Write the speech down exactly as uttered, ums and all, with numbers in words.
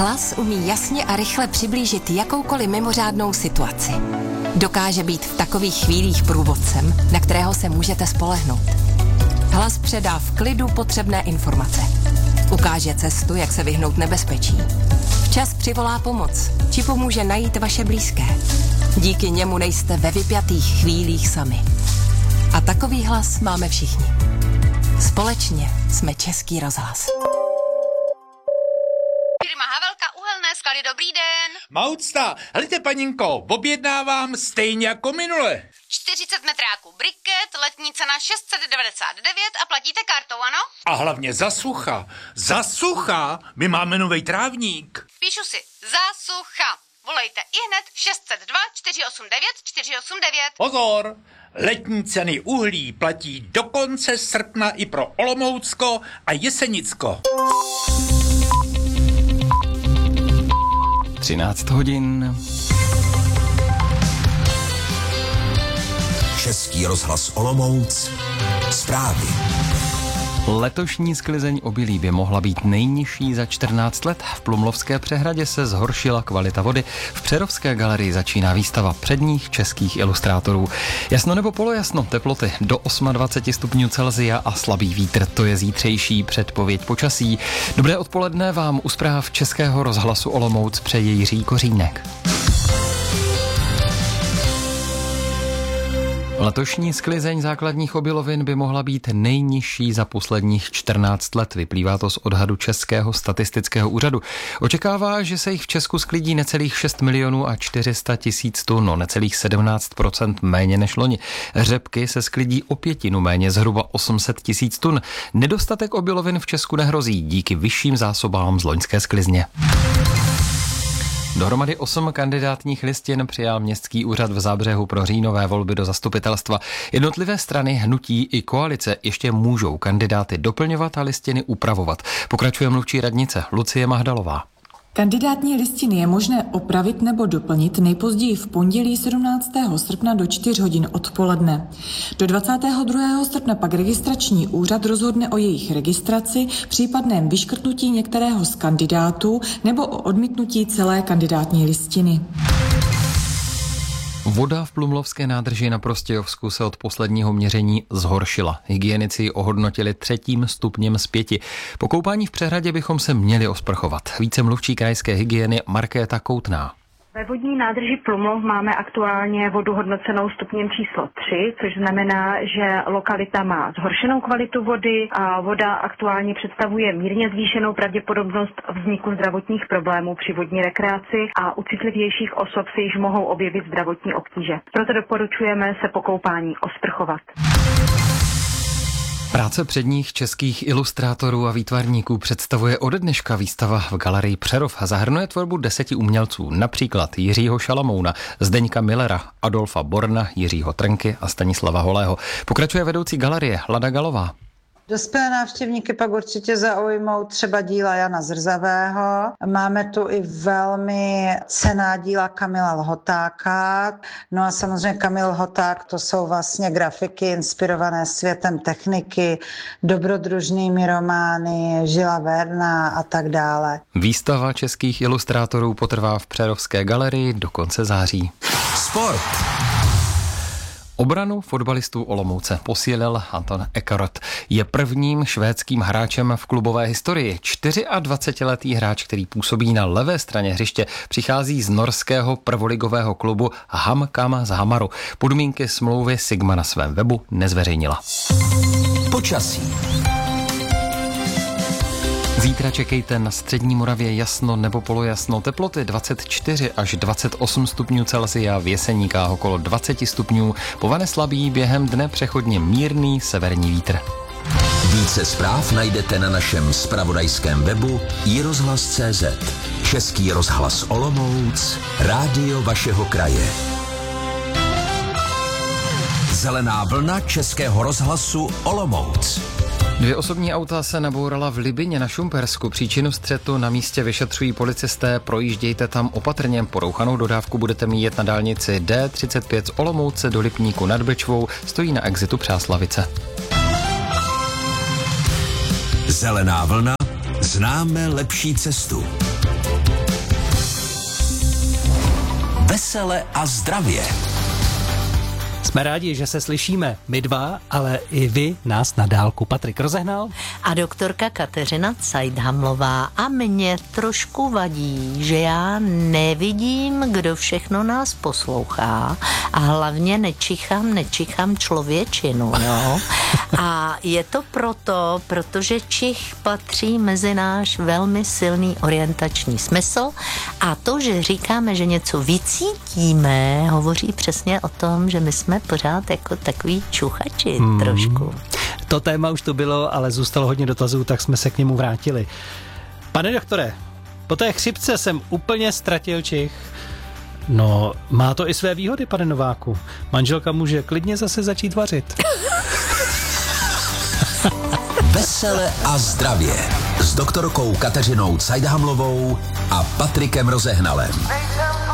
Hlas umí jasně a rychle přiblížit jakoukoliv mimořádnou situaci. Dokáže být v takových chvílích průvodcem, na kterého se můžete spolehnout. Hlas předá v klidu potřebné informace. Ukáže cestu, jak se vyhnout nebezpečí. Včas přivolá pomoc, či pomůže najít vaše blízké. Díky němu nejste ve vypjatých chvílích sami. A takový hlas máme všichni. Společně jsme Český rozhlas. Firma Havelka Uhelné skaly, dobrý den. Maucta, helejte paninko, objednávám stejně jako minule. čtyřicet metráků briket, letní cena šest set devadesát devět a platíte kartou, ano? A hlavně za sucha. Za sucha, my máme novej trávník. Píšu si, za sucha. Volejte ihned šest set dva čtyři osm devět čtyři osm devět. Pozor, letní ceny uhlí platí do konce srpna i pro Olomoucko a Jesenicko. třináct hodin. Český rozhlas Olomouc. Zprávy. Letošní sklizeň obilí by mohla být nejnižší za čtrnáct let. V Plumlovské přehradě se zhoršila kvalita vody. V Přerovské galerii začíná výstava předních českých ilustrátorů. Jasno nebo polojasno, teploty do dvacet osm stupňů Celsia a slabý vítr. To je zítřejší předpověď počasí. Dobré odpoledne vám u zpráv Českého rozhlasu Olomouc přeje Jiří Kořínek. Letošní sklizeň základních obilovin by mohla být nejnižší za posledních čtrnáct let. Vyplývá to z odhadu Českého statistického úřadu. Očekává, že se jich v Česku sklidí necelých šest milionů a čtyři sta tisíc tun, no necelých sedmnáct procent méně než loni. Řepky se sklidí o pětinu méně, zhruba osm set tisíc tun. Nedostatek obilovin v Česku nehrozí díky vyšším zásobám z loňské sklizně. Dohromady osm kandidátních listin přijal městský úřad v Zábřehu pro říjnové volby do zastupitelstva. Jednotlivé strany, hnutí i koalice ještě můžou kandidáty doplňovat a listiny upravovat. Pokračuje mluvčí radnice Lucie Mahdalová. Kandidátní listiny je možné opravit nebo doplnit nejpozději v pondělí sedmnáctého srpna do čtyř hodin odpoledne. Do dvacátého druhého srpna pak registrační úřad rozhodne o jejich registraci, případném vyškrtnutí některého z kandidátů nebo o odmítnutí celé kandidátní listiny. Voda v Plumlovské nádrži na Prostějovsku se od posledního měření zhoršila. Hygienici ji ohodnotili třetím stupněm z pěti. Po koupání v přehradě bychom se měli osprchovat. Více mluvčí krajské hygieny Markéta Koutná. Ve vodní nádrži Plumlov máme aktuálně vodu hodnocenou stupněm číslo tři, což znamená, že lokalita má zhoršenou kvalitu vody a voda aktuálně představuje mírně zvýšenou pravděpodobnost vzniku zdravotních problémů při vodní rekreaci a u citlivějších osob se již mohou objevit zdravotní obtíže. Proto doporučujeme se po koupání osprchovat. Práce předních českých ilustrátorů a výtvarníků představuje ode dneška výstava v galerii Přerov a zahrnuje tvorbu deseti umělců, například Jiřího Šalamouna, Zdeňka Millera, Adolfa Borna, Jiřího Trnky a Stanislava Holého. Pokračuje vedoucí galerie Lada Galová. Dospělé návštěvníky pak určitě zaujmou třeba díla Jana Zrzavého. Máme tu i velmi cenná díla Kamila Lhotáka. No a samozřejmě Kamil Lhoták, to jsou vlastně grafiky inspirované světem techniky, dobrodružnými romány, Žila Verna a tak dále. Výstava českých ilustrátorů potrvá v Přerovské galerii do konce září. Sport. Obranu fotbalistů Olomouce posílil Anton Ekarot. Je prvním švédským hráčem v klubové historii. dvacetičtyřletý hráč, který působí na levé straně hřiště, přichází z norského prvoligového klubu HamKam z Hamaru. Podmínky smlouvy Sigma na svém webu nezveřejnila. Počasí. Zítra čekejte na střední Moravě jasno nebo polojasno. Teploty dvacet čtyři až dvacet osm stupňů Celsia, v Jeseníkách okolo dvacet stupňů. Povane slabý, během dne přechodně mírný severní vítr. Více zpráv najdete na našem zpravodajském webu i rozhlas tečka cé zet. Český rozhlas Olomouc, rádio vašeho kraje. Zelená vlna Českého rozhlasu Olomouc. Dvě osobní auta se nabourala v Libině na Šumpersku. Příčinu střetu na místě vyšetřují policisté, projíždějte tam opatrně. Porouchanou dodávku budete mít na dálnici D třicet pět z Olomouce do Lipníku nad Bečvou, stojí na exitu Přáslavice. Zelená vlna, známe lepší cestu. Vesele a zdravě. Jsme rádi, že se slyšíme my dva, ale i vy nás na dálku. Patrik Rozehnal a doktorka Kateřina Cajdhamlová. A mě trošku vadí, že já nevidím, kdo všechno nás poslouchá a hlavně nečichám, nečichám člověčinu, jo. A je to proto, protože čich patří mezi náš velmi silný orientační smysl a to, že říkáme, že něco vycítíme, hovoří přesně o tom, že my jsme pořád jako takový čuchači hmm. trošku. To téma už to bylo, ale zůstalo hodně dotazů, tak jsme se k němu vrátili. Pane doktore, po té chřipce jsem úplně ztratil čich. No, má to i své výhody, pane Nováku. Manželka může klidně zase začít vařit. Vesele a zdravě s doktorkou Kateřinou Cajdhamlovou a Patrikem Rozehnalem.